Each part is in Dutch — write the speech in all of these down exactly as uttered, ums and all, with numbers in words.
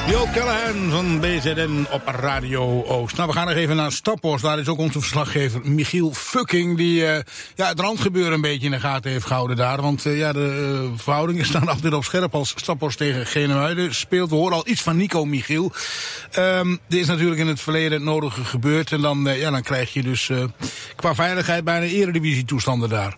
Joop Callahan van B Z N op Radio Oost. Nou, we gaan nog even naar Staphorst. Daar is ook onze verslaggever Michiel Fucking... die uh, ja, het randgebeuren een beetje in de gaten heeft gehouden daar. Want uh, ja, de uh, verhoudingen staan altijd op scherp als Staphorst tegen Genemuiden speelt. We horen al iets van Nico Michiel. Um, dit is natuurlijk in het verleden het nodige gebeurd. En dan, uh, ja, dan krijg je dus uh, qua veiligheid bijna eredivisie toestanden daar.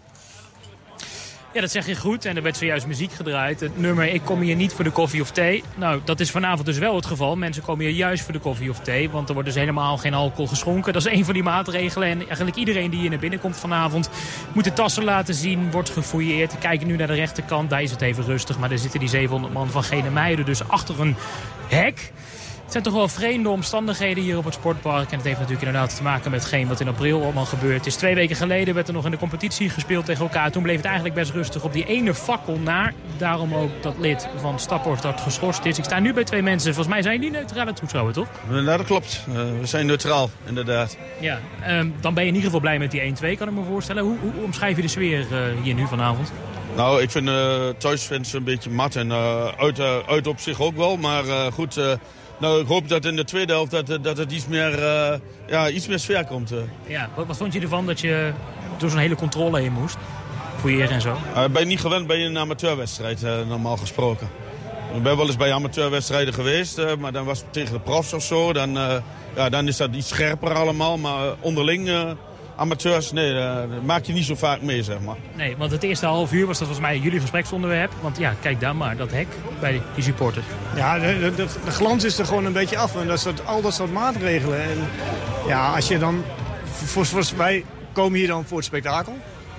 Ja, dat zeg je goed. En er werd zojuist muziek gedraaid. Het nummer Ik kom hier niet voor de koffie of thee. Nou, dat is vanavond dus wel het geval. Mensen komen hier juist voor de koffie of thee. Want er wordt dus helemaal geen alcohol geschonken. Dat is een van die maatregelen. En eigenlijk iedereen die hier naar binnen komt vanavond moet de tassen laten zien. Wordt gefouilleerd. We kijken nu naar de rechterkant. Daar is het even rustig. Maar daar zitten die zevenhonderd man van Genemuiden dus achter een hek. Het zijn toch wel vreemde omstandigheden hier op het sportpark. En het heeft natuurlijk inderdaad te maken met hetgeen wat in april allemaal gebeurd is. Twee weken geleden werd er nog in de competitie gespeeld tegen elkaar. Toen bleef het eigenlijk best rustig op die ene fakkel na. Daarom ook dat lid van Staphorst dat geschorst is. Ik sta nu bij twee mensen. Volgens mij zijn die neutrale toeschouwer, toch? Nou, dat klopt. Uh, we zijn neutraal, inderdaad. Ja, um, dan ben je in ieder geval blij met die één twee, kan ik me voorstellen. Hoe, hoe omschrijf je de sfeer uh, hier nu vanavond? Nou, ik vind uh, thuisfans een beetje mat. En uh, uit, uh, uit op zich ook wel. Maar uh, goed... Uh, Nou, ik hoop dat in de tweede helft dat, dat het iets meer, uh, ja, iets meer sfeer komt. Uh. Ja, wat, wat vond je ervan dat je door zo'n hele controle heen moest? Fouilleren en zo? Uh, ben je niet gewend bij een amateurwedstrijd, uh, normaal gesproken. Ik ben wel eens bij amateurwedstrijden geweest, uh, maar dan was het tegen de profs of zo. Dan, uh, ja, dan is dat iets scherper allemaal, maar uh, onderling... Uh, amateurs, nee, dat maak je niet zo vaak mee, zeg maar. Nee, want het eerste half uur was dat volgens mij jullie gespreksonderwerp. Want ja, kijk daar maar, dat hek bij die supporters. Ja, de, de, de glans is er gewoon een beetje af. En dat soort, al dat soort maatregelen. En ja, als je dan... Voor, voor, wij komen hier dan voor het spektakel.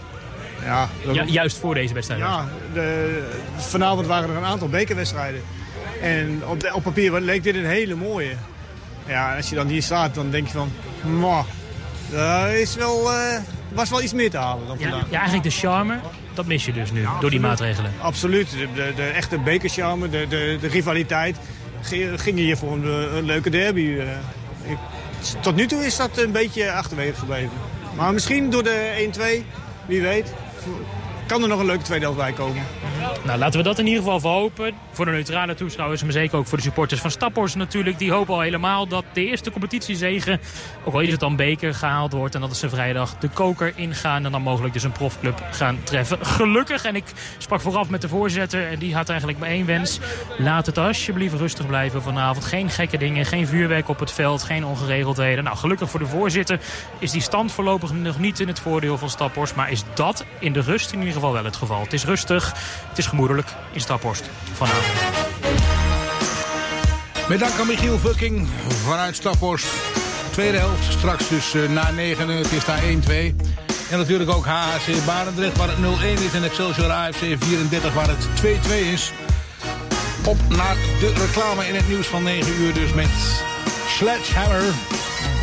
Ja, dat, ja, juist voor deze wedstrijd. Ja, de, vanavond waren er een aantal bekerwedstrijden. En op, de, op papier leek dit een hele mooie. Ja, als je dan hier staat, dan denk je van... Mwah, er is wel, uh, was wel iets meer te halen dan vandaag. Ja, ja, eigenlijk de charme, dat mis je dus nu, ja, door die maatregelen. Absoluut, de, de, de echte bekercharme, de, de, de rivaliteit. Ging hier voor een, een leuke derby. Uh, ik, tot nu toe is dat een beetje achterwege gebleven. Maar misschien door de één twee, wie weet, kan er nog een leuke tweede helft bij komen. Nou, laten we dat in ieder geval verhopen. Voor de neutrale toeschouwers, maar zeker ook voor de supporters van Staphorst natuurlijk. Die hopen al helemaal dat de eerste competitiezege, ook al is het dan beker, gehaald wordt. En dat ze vrijdag de koker ingaan en dan mogelijk dus een profclub gaan treffen. Gelukkig, en ik sprak vooraf met de voorzitter en die had eigenlijk maar één wens. Laat het alsjeblieft rustig blijven vanavond. Geen gekke dingen, geen vuurwerk op het veld, geen ongeregeldheden. Nou, gelukkig voor de voorzitter is die stand voorlopig nog niet in het voordeel van Staphorst. Maar is dat in de rust in ieder geval wel het geval. Het is rustig, het is gemoedelijk in Staphorst vanavond. Met dank aan Michiel Fucking vanuit Staphorst. Tweede helft, straks dus uh, na negen, het is daar één twee. En natuurlijk ook H H C Barendrecht waar het nul één is en Excelsior A F C vierendertig waar het twee twee is. Op naar de reclame in het nieuws van negen uur dus met Sledgehammer.